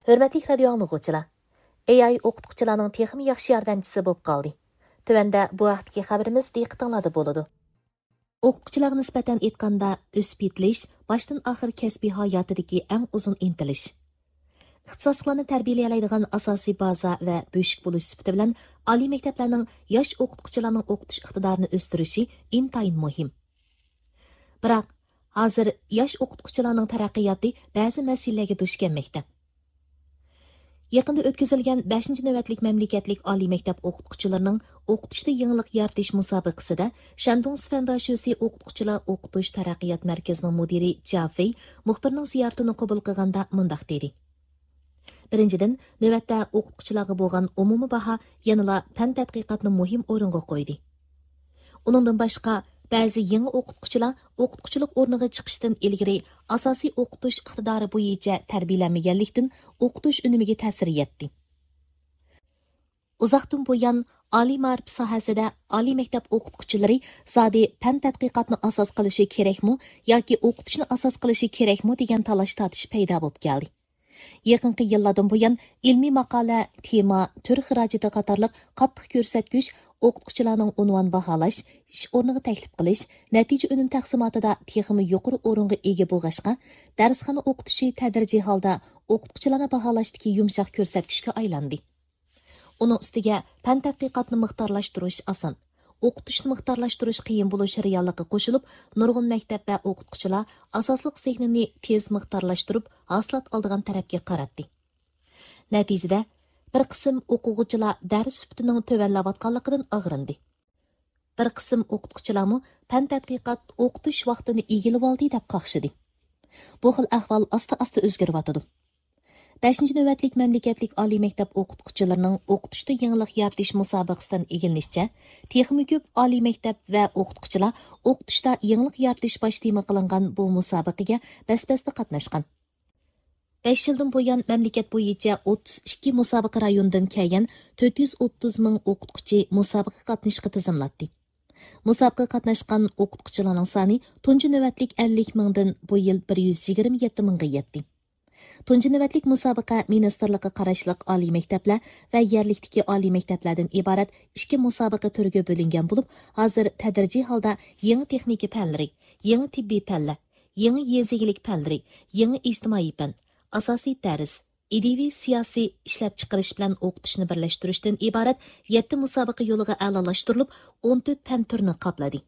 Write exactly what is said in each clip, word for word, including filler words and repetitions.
Hörmətli radio anlıqçılar, A I o'qituvchilarning texnik yaxshi yordamchisi bo'lib qoldi. Tövəndə bu vaqtdagi xəbərimiz diqqətinizdə boladı. O'qituvchilarga nisbatan aytganda, o'sib yetilish boshdan oxir kasbiy hayotidagi eng uzun intilish. Ixtisoslarni tarbiyalaydigan asosiy baza va bo'shik bo'lish sifati bilan oliy maktablarning yosh o'qituvchilarning o'qitish iqtidorini o'stirishi intayin muhim. Biroq, hozir yosh o'qituvchilarning taraqqiyoti ba'zi masalalarga duch kelmoqda. Yaqında o'tkazilgan beshinchi navbatlik mamlakatlik oliy maktab o'qituvchilarining o'qitishda yangilik yaratish musobaqasida Shandong Sifandashusi o'qituvchilar o'qitish taraqqiyot markazining mudiri Jafey muxbirning ziyoratini qabul qilganda mundaq dedi. Birinchidan, navbatda o'qituvchilarga bo'lgan umumiy baho yanada fan tadqiqotni muhim o'ringa qo'ydi. Uningdan boshqa ba'zi yangi o'qituvchilar o'qituvchilik o'rniga chiqishdan ilgari asosiy o'qitish iqtidori bo'yicha tarbiyalanmaganlikdan o'qitish unimiga ta'sir etdi. Uzoqdan buyon oliy ma'rifat sohasida oliy maktab o'qituvchilari zodi fan tadqiqotni asos qilishi kerakmi yoki o'qitishni asos qilishi kerakmi degan talash tortish paydo bo'lib keldi. Yaqinqi yillardan buyon ilmiy maqola, tema, tur xarajati qatorliq qattiq ko'rsatkich o'qituvchilarning unvon baholash, ish o'rniga taklif qilish, natija unum taqsimotida texmi yuqori o'ringa ega bo'lg'ashqa, darsxona o'qitishi tadrijiy holda o'qituvchilarni baholashdagi yumshoq ko'rsatkichga aylandi. Uning ustiga fan tadqiqotni miqdorlashtirish oson, o'qitishni miqdorlashtirish qiyin bo'lish realligi qo'shilib, nurg'un maktab va o'qituvchilar asosliq zehnini tez miqdorlashtirib, hosilot oldigan tarafga qaratdi. Natijada bir qism o'quvchilar dars sifatining tuvanlayotganligidan ag'rindi. Bir qism o'qituvchilarmi fan tadqiqot o'qitish vaqtini egilib oldi deb qaqshidi. Bu xil ahvol asta-asta o'zgaryotdi. beshinchi navbatlik mamlakatlik oliy maktab o'qituvchilarining o'qitishda yangilik yaratish musobaqasidan egilishicha, texmi ko'p oliy maktab va o'qituvchilar o'qitishda yangilik yaratish boshlama qilingan bu musobaqaga bas-basda qatnashgan. besh yildan buyon mamlakat bo'yicha o'ttiz ikki musobaqa rayonidan kelgan to'rt yuz o'ttiz ming o'qituvchi musobaqa qatnashga tizimlatdi. Musobaqa qatnashgan o'qituvchilarning soni tunji navbatlik ellik mingdan bu yil bir yuz yigirma yetti mingga yetdi. Tunji navbatlik musobaqa ministerlikka qarashliq oliy maktablar va yerlikdagi oliy maktablardan iborat ikki musobaqa turiga bo'lingan bo'lib, hozir tadrijiy holda yangi texnika fanlari, yangi tibbiy fanlar, yangi yezigilik fanlari, yangi ijtimoiy fan, asosiy dars, ideviy siyosiy ishlab chiqarish bilan o'qitishni birlashtirishdan iborat yetti musobaqa yo'liga a'lolashtirilib, o'n to'rt fan turini qopladi.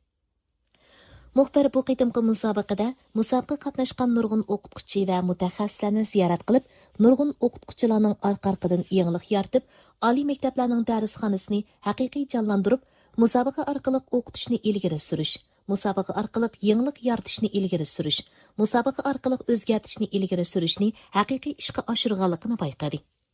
Muxbir bu qitimqi musobaqada musobaqa qatnashgan nurg'un o'qituvchi va mutaxassislarni ziyorat qilib, nurg'un o'qituvchilarning orqa-orqadan yangilik yaratib, oliy maktablarning darsxonasini haqiqiy jonlantirib, musobaqa orqali o'qitishni ilgari surish, musobaqa orqali yangilik yaratishni ilgari surish, musobaqa orqali o'zgartishni ilgari surishni haqiqiy ishga oshirganligini bayqadi.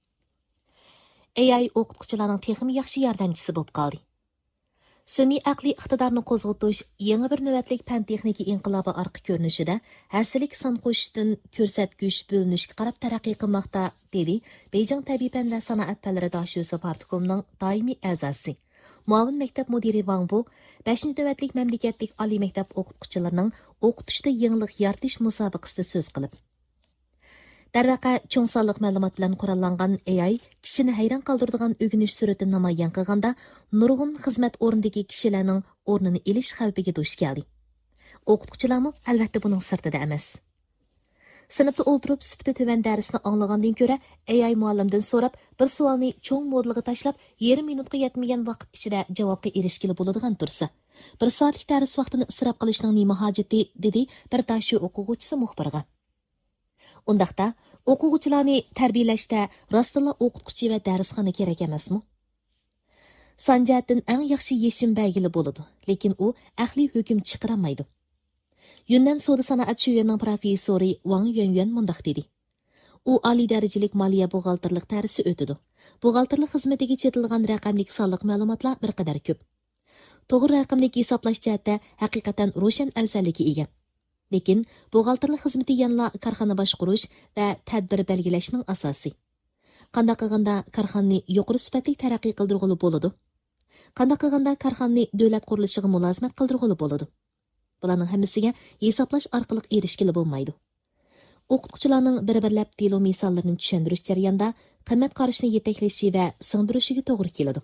A I o'qituvchilarning texnik yaxshi yordamchisi bo'lib qoldi. Sun'iy aqliy iqtidorni qo'zg'atish yangi bir navbatlik fan texnika inqilobi orqa ko'rinishida hasilik son qo'shishdan ko'rsatkich bo'linishga qarab taraqqiy qilmoqda, dedi Beijing tabiiy fanlar sanoat fanlari dashusi partikomining doimiy a'zosi. Muavin maktab mudiri Wang Bu beshinchi navbatlik mamlakatlik oliy maktab o'qituvchilarining o'qitishda yangilik yaratish musobaqasida so'z qilib, darvaqa cho'ng sonliq ma'lumot bilan qurollangan A I kishini hayron qoldiradigan o'g'inish suratini namoyon qilganda nurg'un xizmat o'rnidagi kishilarning o'rnini elish xavfiga duch keldi. O'qituvchilarmi albatta buning sirtida emas. Sinfda o'ltirib sifati tuvan darsni anglagandan ko'ra A I muallimdan so'rab, bir savolni cho'ng modulga tashlab, yarim minutga yetmagan vaqt ichida javobga erishgili bo'ladigan tursa, bir soatlik dars vaqtini isrof qilishning nima hojati, dedi bir dashu o'quvchisi muxbirga. Undaqda o'quvchilarni tarbiyalashda rostla o'qituvchi va darsxona kerak emasmi? Sanjatdan eng yaxshi yeshim belgili bo'ladi, lekin u aqliy hukm chiqarmaydi. Yunnan savdo sanoat shuyining professori Wang Yuanyuan mundaq dedi. U oliy darajalik moliya buxgalterlik darsi o'tadi. Buxgalterlik xizmatiga chetilgan raqamlik sonliq ma'lumotlar bir qadar ko'p. To'g'ri raqamlik hisoblash jihatda haqiqatan ro'shan afzalligiga ega. Lekin buxgalterlik xizmati yanla korxona boshqarish va tadbir belgilashning asosi. Qanday qilganda korxonani yuqori sifatli taraqqiy qildirg'ili bo'ladi? Qanday qilganda korxonani davlat qurilishiga mulozimat qildirg'ili bo'ladi? Bularning hammasiga hisoblash orqali erishgili bo'lmaydi. o'qituvchilarning bir-birlab delo misollarini tushuntirish jarayonida qimmat qarashni yetaklashi va singdirishiga to'g'ri keladi.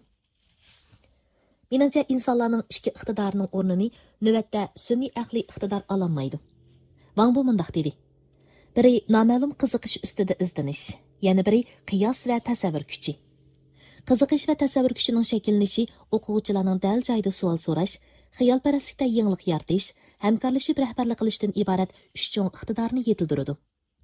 Meningcha insonlarning ichki iqtidorining o'rnini navbatda sun'iy aqliy iqtidor ololmaydi. Wang bu mundaq dedi. Biri noma'lum qiziqish ustida izdanish, yana biri qiyos va tasavvur kuchi. Qiziqish va tasavvur kuchining shakllanishi o'quvchilarning dal joyida savol so'rash, xayolparastlikda yangilik yaratish, hamkorlashib rahbarlik qilishdan iborat uch cho'ng iqtidorni yetildiradi.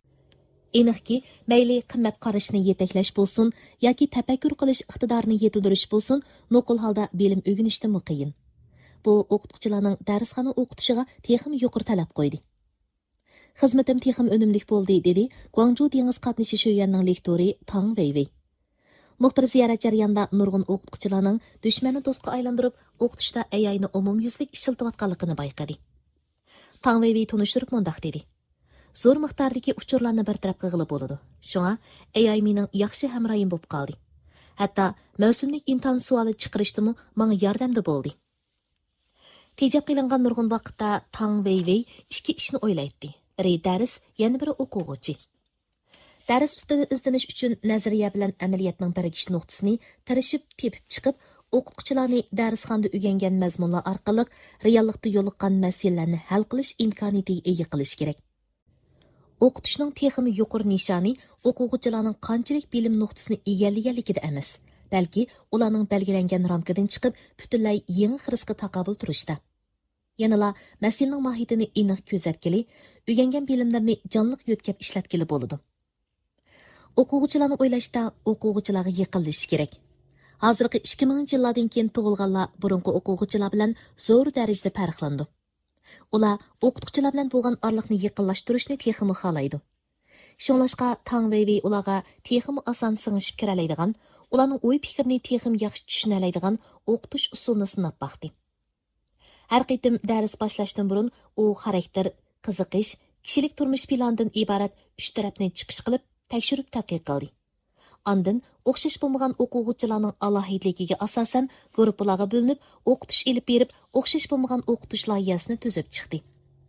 Aniqki, mayli qimmat qarashni yetaklash bo'lsin yoki tafakkur qilish iqtidorini yetildirish bo'lsin, nuqul holda bilim o'rganishdan qiyin. Bu o'qituvchilarning darsxona o'qitishiga texim yuqori talab qo'ydi. Xizmatim texim unumli bo'ldi, dedi Guangzhou dengiz qatnashi sho'yanning lektori Tang Weiwei. Muxbir ziyorat jarayonida nurg'un o'qituvchilarning dushmanni do'stga aylantirib, o'qitishda A I ni umumyuzlik ishlatayotganligini bayqadi. Tang Weiwei tunishtirib mundaq dedi. Zo'r miqdordagi uchurlarni bartaraf qilib bo'ladi. Shunga A I mening yaxshi hamroyim bo'lib qoldi. Hatto mavsumlik imtihon savoli chiqarishdimi menga yordamda bo'ldi. Tejab qilingan nurg'un vaqtda Tang Weiwei ikki ishni o'ylaydi. Biri dars, yana biri o'quvchi. Dars ustida izdanish uchun nazariya bilan amaliyotning birikkish nuqtasini tirishib tepib chiqib, o'qituvchilarni darsxonada o'rgangan mazmunlar orqali reallikda yo'liqqan masalalarni hal qilish imkoniyatiga ega qilish kerak. O'qitishning texmi yuqori nishoni o'quvchilarning qanchalik bilim nuqtasini egallaganligida emas, balki ularning belgilangan ramkadan chiqib, butunlay yangi xirisga taqobil turishda. Yanala masalaning mohiyatini aniq ko'zatgili, o'rgangan bilimlarni jonliq yo'tkab ishlatgili bo'ladi. O'quvchilarni o'ylashda o'quvchilarga yaqinlashish kerak. Hozirgi ikki minginchi yillardan keyin tug'ilganlar burungi o'quvchilar bilan zo'r darajada farqlandi. Ular o'qituvchilar bilan bo'lgan orliqni yaqinlashtirishni texmi xohlaydi. Shunlashqa Tang Weiwei ularga texmi oson singishib kira oladigan, ularning o'y fikrini texmi yaxshi tushuna oladigan o'qitish usulini sinab baxdi. Har qitim dars boshlashdan burun u xarakter, qiziqish, kishilik turmush planidan iborat uch tarafni chiqish qilib tekshirib tadqiq qildi. Ondan o'xshash bo'lmagan o'quvchilarning alohidligiga asosan guruhlarga bo'linib, o'qitish ilib berib, o'xshash bo'lmagan o'qitish loyihasini tuzib chiqdi.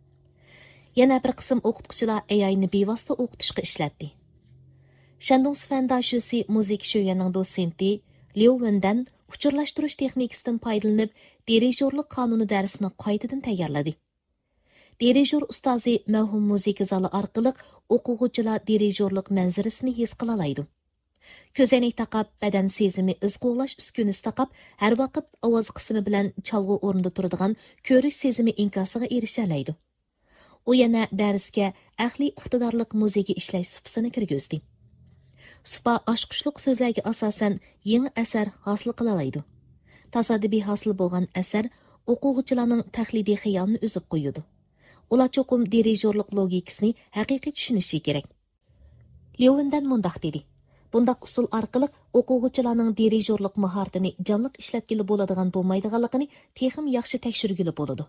Yana bir qism o'qituvchilar A I ni bevosita o'qitishga ishlatdi. Shandong Sifanda shusi muzik sho'yaning dosenti Liu Wendan uchurlashtirish texnikasidan foydalanib, dirijorlik qonuni darsini qaytadan tayyorladi. Dirijor ustozi mavhum muzika zali orqali o'quvchilar dirijorlik manzarasini his qila oladi. Ko'zoynak taqab, badan sezimi iz qo'g'lash uskunasi taqab, har vaqt ovoz qismi bilan chalg'u o'rnida turadigan ko'rish sezimi inkosiga erisha oladi. U yana darsga aqliy iqtidorlik muzika ishlash supasini kirgizdi. Supa oshqushliq so'zlarga asosan yangi asar hosil qila oladi. Tasodifiy hosil bo'lgan asar o'quvchilarning taxlidiy xayolini uzib qo'yadi. Ular cho'qim dirijorlik logikasini haqiqiy tushunishi kerak. Lewindan mundaq dedi. Bundaq usul orqali o'quvchilarning dirijorlik mahoratini jonliq ishlatgili bo'ladigan bo'lmaydiganligini texim yaxshi tekshirgili bo'ladi.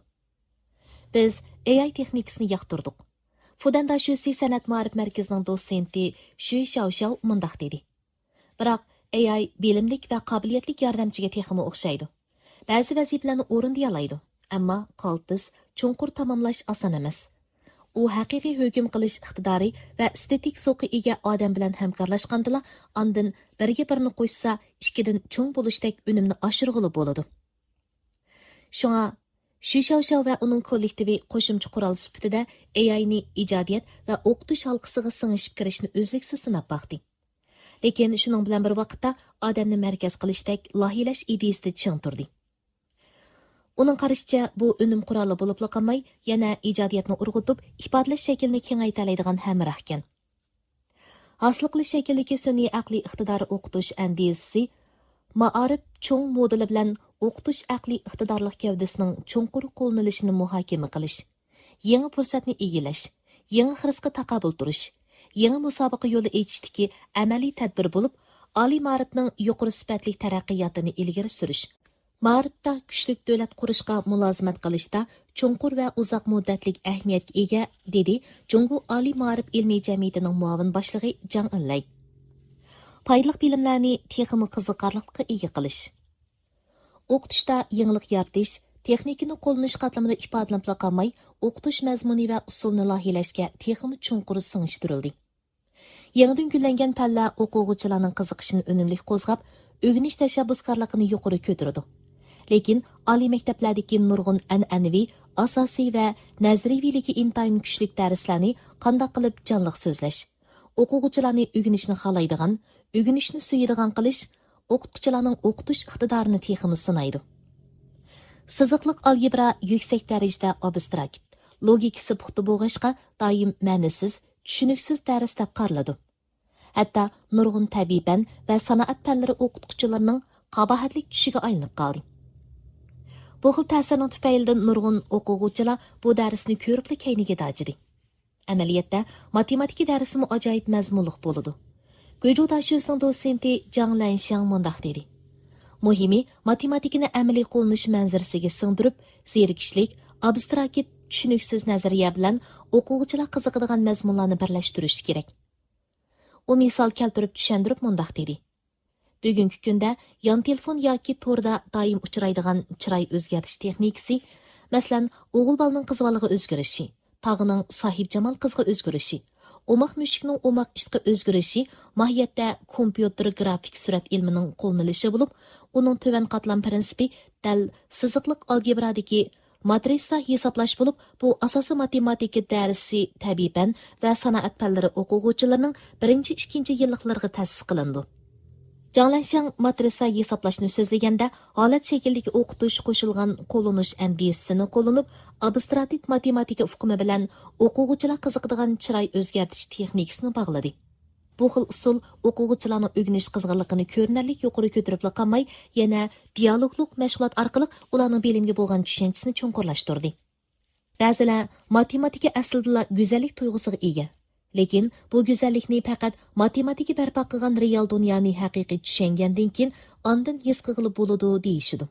Biz A I texnikasini yoqtirdik. Fudanda shusi san'at ma'rif markazining dosenti Shu Xiaoxiao mundaq dedi. Biroq A I bilimlik va qobiliyatli yordamchiga teximi o'xshaydi. Ba'zi vazifalarni o'rinday oladi, ammo qaltis, chunqur tamomlash oson emas. U haqiqiy hukm qilish iqtidori va estetik so'qi ega odam bilan hamkorlashganda, ondan birga birni qo'shsa, ikkidan cho'ng bo'lishdek unumni oshirg'ili bo'ladi. Shunga Shu Xiaoxiao va uning kollektivi qo'shimcha qurol sifatida A I ni ijodiyat va o'qitish halqasiga singishib kirishni uzluksiz sinab baxdi. Lekin shuning bilan bir vaqtda odamni markaz qilishdek loyihalash ideyasida ching turdi. Uning qarashicha bu unum quroli bo'lib qolmay, yana ijodiyatni urg'utib, ifodalash shaklini kengaytira oladigan hamroh ekan. Hosil qilish shakldagi sun'iy aqliy iqtidori o'qitish andizasi ma'arif cho'ng modeli bilan o'qitish aqliy iqtidorlik gavdasining cho'nqur qo'llanilishini muhokama qilish, yangi fursatni egallash, yangi xirisga taqobil turish, yangi musobaqa yo'li echishdiki amaliy tadbir bo'lib, oliy ma'rifning yuqori sifatli taraqqiyotini ilgari surish, ma'rifda kuchli davlat qurishga mulozimat qilishda cho'nqur va uzoq muddatlik ahamiyatga ega, dedi Jungu oliy ma'rif ilmiy jamiyatining muavin boshlig'i Jang Inlay. Foydali bilimlarni texmi qiziqarlikqa ega qilish. O'qitishda yangilik yaratish, texnikani qo'llanish qatlamida ifodalanib qolmay, o'qitish mazmuni va usulni loyihalashga texmi chunqur singishtirildi. Yangidan gullangan fanlar o'quvchilarning qiziqishini unumli qo'zg'ab, o'rganish tashabbuskorligini yuqori ko'tardi. Lekin oliy maktablardagi nurg'un an'anaviy, asosiy va nazariyaviyligi intayin kuchli darslarni qanday qilib jonliq so'zlash, o'quvchilarni o'rganishni xohlaydigan, o'rganishni suyadigan qilish, o'qituvchilarning o'qitish iqtidorini texmi sinaydi. Siziqliq algebra yuksak darajada abstrakt, logikasi puxta bo'lg'achqa doim ma'nisiz, tushuniksiz dars deb qaraladi. Hatto nurg'un tabiiy fan va sanoat fanlari o'qituvchilarining qabohatli tushiga aylanib qoldi. Bu xil ta'sirning tufaylidan nurg'un o'quvchilar bu darsni ko'ribli kayniga dajidi. Amaliyotda matematika darsimi ajoyib mazmunliq bo'ladi. Guizhou Daxusining dosenti Zhang Lanxiang mundaq dedi. Muhimi matematikani amaliy qo'llanish manzarasiga singdirib, zerikishlik, abstrakt, tushuniksiz nazariya bilan o'quvchilar qiziqadigan mazmunlarni birlashtirish kerak. U misol keltirib tushuntirib mundaq dedi. Bugungi kunda yon telefon yoki to'rda doim uchraydigan chiroy o'zgartish texnikasi, masalan, o'g'il bolaning qizg'aligi o'zgarishi, tog'ining sohib jamol qizga o'zgarishi, o'maq mushukning o'maq ishqa o'zgarishi mohiyatda kompyuter grafik surat ilmining qo'llanilishi bo'lib, uning tuvan qatlam prinsipi dal siziqliq algebradagi matrisa hisoblash bo'lib, bu asosiy matematika darsi tabiiy fan va sanoat fanlari o'quvchilarining birinchi ikkinchi yilliklariga ta'sis qilindi. Zhang Lanxiang matrisa hisoblashni so'zlaganda holat shakldagi o'qitish qo'shilgan qo'llanish andisini qo'llanib, abstrakt matematika uqumi bilan o'quvchilar qiziqadigan chiroy o'zgartish texnikasini bog'ladi. Bu xil usul o'quvchilarning o'rganish qizg'inligini ko'rinarli yuqori ko'tarib qolmay, yana dialoglik mashg'ulot orqali ularning bilimga bo'lgan tushunchisini chunqurlashtirdi. Ba'zilar matematika aslida go'zallik tuyg'usiga ega. Lekin bu go'zallikni faqat matematika barpo qilgan real dunyoni haqiqiy tushungandan keyin ondan his qilib bo'ladi deyishidi.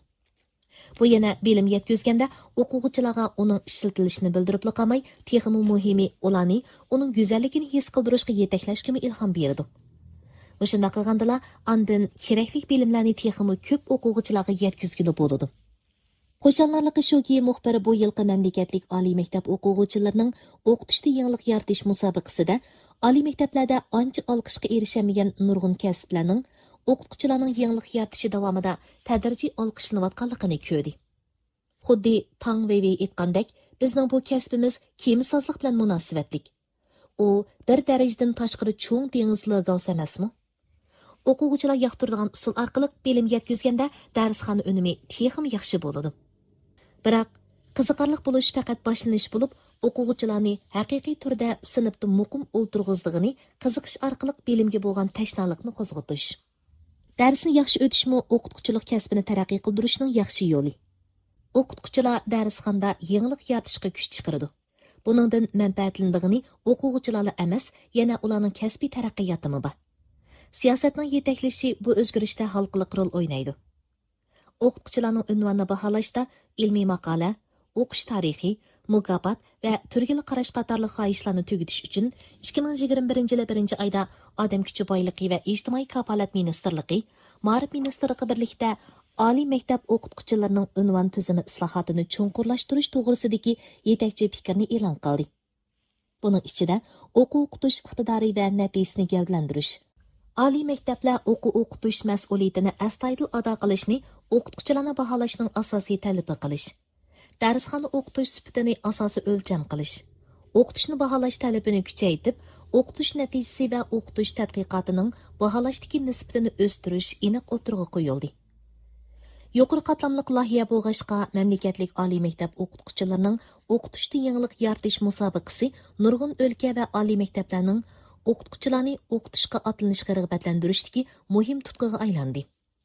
Bu yana bilim yetkazganda o'quvchilarga uning ishlatilishini bildirib qolmay, texmi muhimi ularni uning go'zalligini his qildirishga yetaklashga ilhom beradi. Shunday qilganda ondan kerakli bilimlarni texmi ko'p o'quvchilarga yetkazgili bo'ladi. Qo'shonlarligi shuki, muxbir bu yilqi mamlakatlik oliy maktab o'quvchilarining o'qitishda yangilik yaratish musobaqasida oliy maktablarda ancha olqishga erishamagan nurg'un kasblarning o'qituvchilarning yangilik yaratishi davomida tadrijiy olqishlanayotganligini ko'rdi. Xuddi Tang Weiwei aytgandek, bizning bu kasbimiz kemisozlik bilan munosabatlik. U bir darajadan tashqari cho'ng dengizli gavs emasmi? O'quvchilar yoqtiradigan usul orqali bilim yetkazganda darsxona unumi texim yaxshi bo'ladi. Biroq qiziqarliq bo'lish faqat boshlanish bo'lib, o'quvchilarni haqiqiy turda sinfda muqim o'ltirg'izdig'ini qiziqish orqali bilimga bo'lgan tashnalikni qo'zg'atish. Darsni yaxshi o'tishmi o'qituvchilik kasbini taraqqiy qildirishning yaxshi yo'li. O'qituvchilar darsxonada yangilik yaratishga kuch chiqaradi. Buningdan manfaatlandig'ini o'quvchilarla emas, yana ularning kasbiy taraqqiyotimi bor. Siyosatning yetaklashi bu o'zgarishda halqiliq rol o'ynaydi. O'qituvchilarning unvonni baholashda ilmiy maqola, o'qish tarixi, mukofot va turli qarash qatorli xohishlarni tugutish uchun ikki ming yigirma birinchi yil birinchi oyda Odam kuchi boyligi va ijtimoiy kafolat ministrligi, Ma'rif ministrligi birlikda oliy maktab o'qituvchilarining unvon tuzumi islohotini chunqurlashtirish to'g'risidagi yetakchi fikrni e'lon qildi. Buning ichida o'quv o'qitish iqtidori va natijasini gavdalantirish, oliy maktablar o'quv o'qitish mas'uliyatini astoydil ado qilishni o'qituvchilarni baholashning asosiy talabi qilish, darsxona o'qitish sifatini asosiy o'lcham qilish, o'qitishni baholash talabini kuchaytirib, o'qitish natijasi va o'qitish tadqiqotining baholashdagi nisbatini o'stirish aniq o'tirg'i qo'yildi. Yuqori qatlamli loyiha bo'lg'achqa mamlakatlik oliy maktab o'qituvchilarining o'qitishda yangilik yaratish musobaqasi nurg'un o'lka va oliy maktablarning o'qituvchilarni o'qitishga otlanishga rag'batlantirishdagi muhim tutqiga aylandi.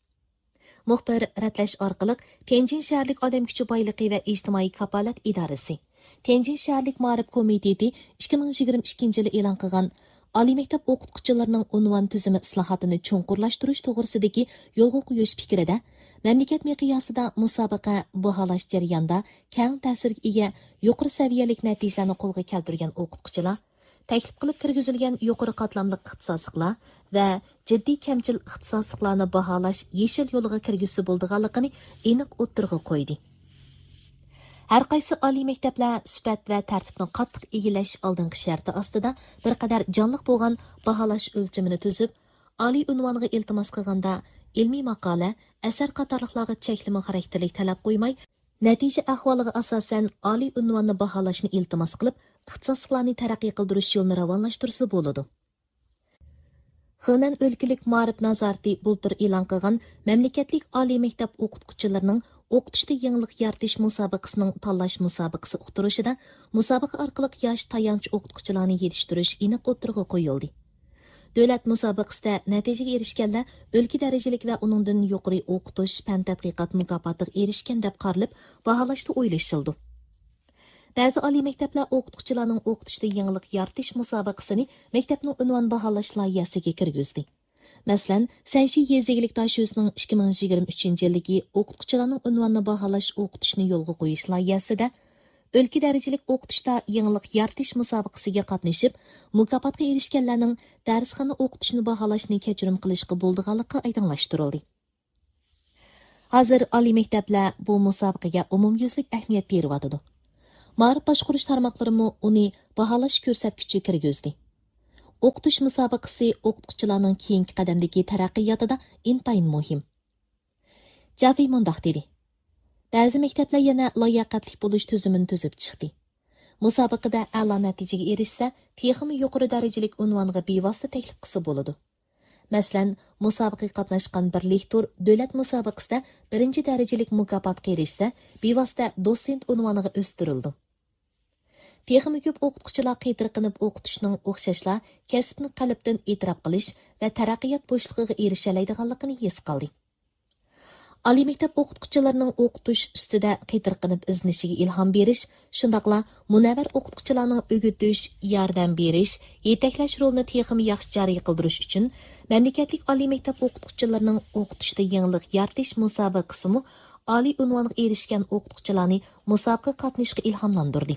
Muxbir ratlash orqali Tianjin shaharlik odam kuchi boyligi va ijtimoiy kafolat idorasi, Tianjin shaharlik ma'rif komiteti ikki ming yigirma ikkinchi yil e'lon qilgan oliy maktab o'qituvchilarining unvon tuzumi islohotini chunqurlashtirish to'g'risidagi yo'lga qo'yish fikrida mamlakat miqyosida musobaqa baholash jarayonida keng ta'sirga ega yuqori saviyalik natijalarni qo'lga keltirgan o'qituvchilar, taklif qilib kirgizilgan yuqori qatlamli ixtisosliklar va jiddiy kamchil ixtisosliklarni baholash yeshil yo'liga kirgisi bo'ldiganligini aniq o'ttirg'i qo'ydi. Har qaysi oliy maktablar sifat va tartibni qattiq egillash oldingi sharti ostida bir qadar jonliq bo'lgan baholash o'lchimini tuzib, oliy unvonga iltimos qilganda ilmiy maqola, asar qatorliqlarga cheklama xarakterlik talab qo'ymay, natija ahvoliga asosan oliy unvonni baholashni iltimos qilib, ixtisosliklarni taraqqiy qildirish yo'lini ravonlashtirsa bo'ladi. Xenan o'lkalik ma'rif nazorati bultur e'lon qilgan mamlakatlik oliy maktab o'qituvchilarining o'qitishda yangilik yaratish musobaqasining tanlash musobaqasi uqtirishida musobaqa orqali yosh tayanch o'qituvchilarni yetishtirish aniq o'tirg'i qo'yildi. Davlat musobaqasida natijaga erishganlar o'lka darajalik va uningdan yuqori o'qitish fan tadqiqot mukofotiga erishgan deb qaralib baholashda o'ylashildi. Ba'zi oliy maktablar o'qituvchilarning o'qitishda yangilik yaratish musobaqasini maktabning unvon baholash loyihasiga kirgizdi. Masalan, Sanshi yezigilik tashusining ikki ming yigirma uchinchi yildagi o'qituvchilarning unvonni baholash o'qitishni yo'lga qo'yish loyihasida o'lka darajalik o'qitishda yangilik yaratish musobaqasiga qatnashib, mukofotga erishganlarning darsxona o'qitishni baholashni kechirim qilishga bo'ldiganligi aydinlashtirildi. Hozir oliy maktablar bu musobaqaga umumyuzlik ahamiyat beryotdi. Ma'rif boshqarish tarmoqlarimi uni baholash ko'rsatkichi kirgizdi. O'qitish musobaqasi o'qituvchilarning keyingi qadamdagi taraqqiyotida intayin muhim. Javi mundoq dedi. Ba'zi maktablar yana loyaqatli bo'lish tuzumini tuzib chiqdi. Musobaqada a'lo natijaga erishsa, texmi yuqori darajalik unvonga bevosita taklif qilsa bo'ladi. Masalan, musobaqaga qatnashgan bir lektor davlat musobaqasida birinchi darajalik mukofotga erishsa, bevosita dotsent unvoniga o'stirildi. Texmi ko'p o'qituvchilar qaytirqinib o'qitishning o'xshashlar kasbni qalbdan e'tirof qilish va taraqqiyot bo'shlig'iga erishalaydiganligini his qildi. Oliy maktab o'qituvchilarining o'qitish ustida qaytirqinib iznishiga ilhom berish, shundaqla munavvar o'qituvchilarning o'gitish, yordam berish, yetaklash rolini texmi yaxshi joriy qildirish uchun mamlakatlik oliy maktab o'qituvchilarining o'qitishda yangilik yaratish musobaqasimi oliy unvonga erishgan o'qituvchilarni musobaqa qatnashga ilhomlantirdi.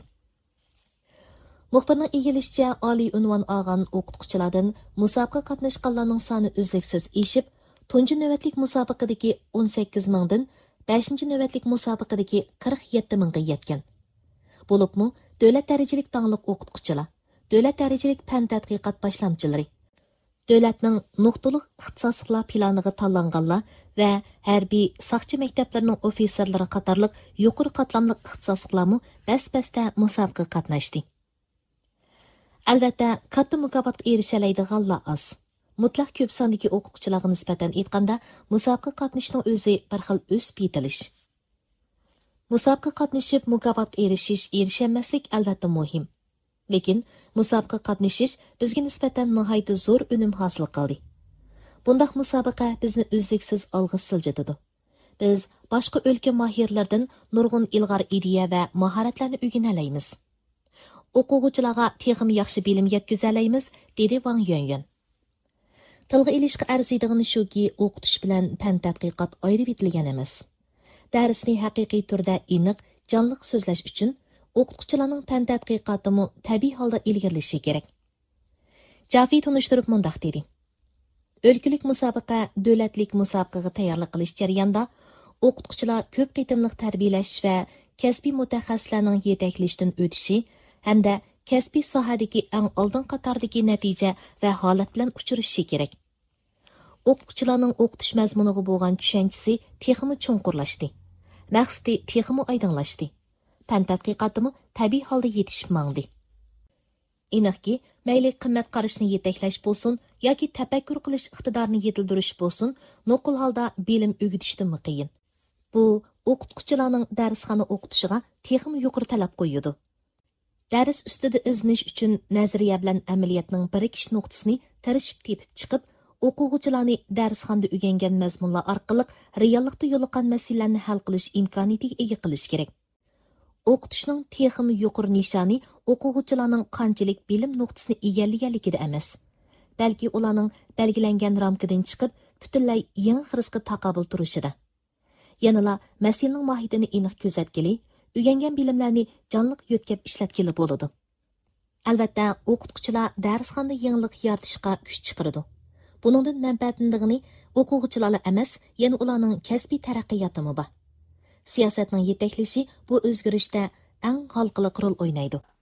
Muxbirning egilishicha, oliy unvon olgan o'qituvchilardan musobaqa qatnashganlarning soni uzluksiz eshib, tunji navbatlik musobaqadagi o'n sakkiz mingdan beshinchi navbatlik musobaqadagi qirq yetti mingga yetgan. Bo'libmi, davlat darajalik tanliq o'qituvchilar, davlat darajalik fan tadqiqot boshlamchilari, davlatning nuqtaliq ixtisosliklar planiga tanlanganlar va harbiy saqchi maktablarining ofitserlari qatorliq yuqori qatlamli ixtisosliklarmi bas-basda musobaqaga qatnashdi. Albatta, katta mukofotga erishalaydiganlar oz. Mutlaq ko'p sondagi o'qituvchilarga nisbatan aytganda, musobaqa qatnashning o'zi bir xil o'sib yetilish. Musobaqa qatnashib mukofotga erishish, erishamaslik albatta muhim. Lekin musobaqa qatnashish bizga nisbatan nihoyat zo'r unum hosil qildi. Bundaq musobaqa bizni uzluksiz olg'a siljitadi. Biz boshqa o'lka mohirlardan nurg'un ilg'or ideya va mahoratlarni o'rganalaymiz. O'quvchilarga texmi yaxshi bilim yetkazalaymiz, dedi Wang Yuanyuan. Tilga ilishga arziydigan shuki, o'qitish bilan fan tadqiqot ayirib etilgan emas. Darsni haqiqiy turda aniq, jonliq so'zlash uchun o'qituvchilarning fan tadqiqotimi tabiiy holda ilgirilishi kerak. Jafi tunishtirib mundoq dedi. O'lkalik musobaqa, davlatlik musobaqaga tayyorlik qilish jarayonida o'qituvchilar ko'p qitimliq tarbiyalash va kasbiy mutaxassislarning yetaklashidan o'tishi hamda kasbiy sohadagi eng oldin qatordagi natija va holat bilan uchrashishi kerak. O'qituvchilarning o'qitish mazmuniga bo'lgan tushunchasi texmi cho'nqurlashdi. Maqsadi texmi oydinlashdi. Fan tadqiqotimi tabiiy holda yetishib mangdi. Aniqki, mayli qimmat qarashni yetaklash bo'lsin yoki tafakkur qilish iqtidorini yetildirish bo'lsin, nuqul holda bilim o'gitishdan qiyin. Bu o'qituvchilarning darsxona o'qitishiga texmi yuqori talab qo'yadi. Dars ustida iznish uchun nazariya bilan amaliyotning birikish nuqtasini tirishib tepib chiqib, o'quvchilarni darsxonada o'rgangan mazmunlar orqali reallikda yo'liqqan masalalarni hal qilish imkoniyatiga ega qilish kerak. O'qitishning texmi yuqori nishoni o'quvchilarning qanchalik bilim nuqtasini egallaganligida emas, balki ularning belgilangan ramkadan chiqib, butunlay yangi xirisga taqobil turishida. Yanala masalaning mohiyatini aniq ko'zatgili, o'rgangan bilimlarni jonliq yo'tkab ishlatgili bo'ladi. Albatta, o'qituvchilar darsxonada yangilik yaratishga kuch chiqaradi. Buningdan manfaatlandigani o'quvchilar emas, yana ularning kasbiy taraqqiyotimi bor. Siyosatning yetaklishi bu o'zgarishda eng halqiliq rol o'ynaydi.